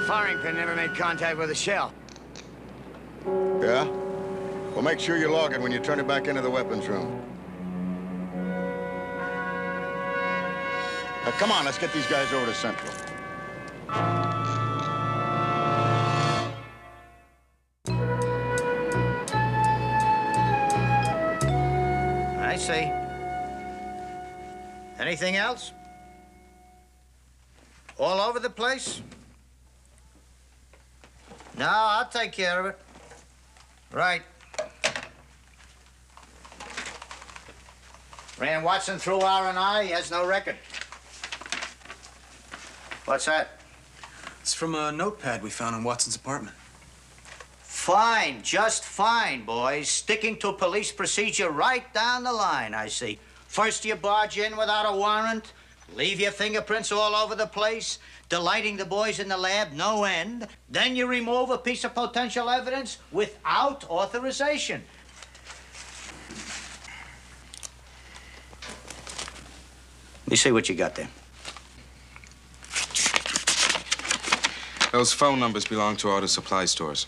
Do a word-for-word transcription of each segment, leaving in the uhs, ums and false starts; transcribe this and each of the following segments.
firing pin never made contact with the shell. Yeah? Well, make sure you log it when you turn it back into the weapons room. Now, come on, let's get these guys over to Central. I see. Anything else? All over the place? No, I'll take care of it. Right. Ran Watson through R and I. He has no record. What's that? It's from a notepad we found in Watson's apartment. Fine, just fine, boys. Sticking to police procedure right down the line, I see. First you barge in without a warrant, leave your fingerprints all over the place, delighting the boys in the lab no end. Then you remove a piece of potential evidence without authorization. Let me see what you got there. Those phone numbers belong to auto supply stores.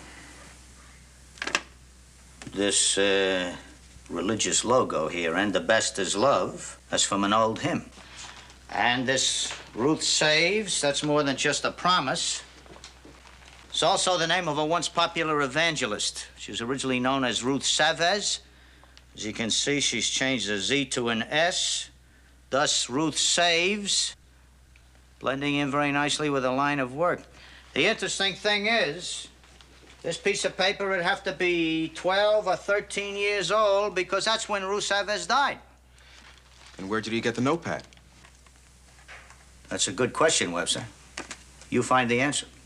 This uh, religious logo here, and the best is love, that's from an old hymn. And this Ruth Saves, that's more than just a promise. It's also the name of a once popular evangelist. She was originally known as Ruth Savez. As you can see, she's changed the Z to an S. Thus, Ruth Saves, blending in very nicely with the line of work. The interesting thing is, this piece of paper would have to be twelve or thirteen years old because that's when Ruth Savez died. And where did he get the notepad? That's a good question, Webster. You find the answer.